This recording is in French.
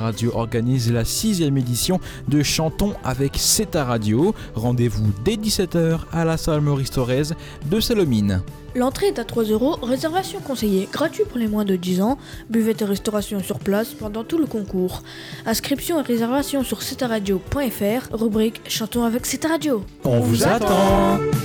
Radio organise la 6e édition de Chantons avec C'est ta radio. Rendez-vous dès 17h à la salle Maurice Thorez de Salomine. L'entrée est à 3 €, réservation conseillée, gratuit pour les moins de 10 ans, buvette et restauration sur place pendant tout le concours. Inscription et réservation sur cetaradio.fr, rubrique Chantons avec C'est ta radio. On vous attend.